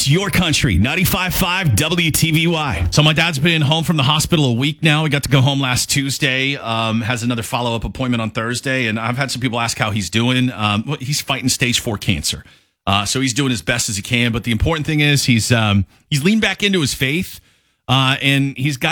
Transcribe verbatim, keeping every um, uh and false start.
It's your country, ninety-five point five W T V Y. So my dad's been home from the hospital a week now. He got to go home last Tuesday. Um, has another follow-up appointment on Thursday. And I've had some people ask how he's doing. Um, well, he's fighting stage four cancer. Uh, so he's doing as best as he can. But the important thing is he's um, he's leaned back into his faith. Uh, and he's got